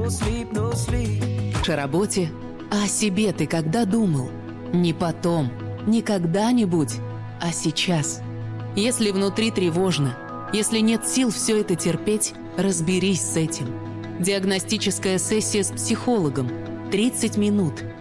О работе, а о себе ты когда думал? Не потом, не когда-нибудь, а сейчас. Если внутри тревожно, если нет сил все это терпеть, разберись с этим. Диагностическая сессия с психологом. 30 минут.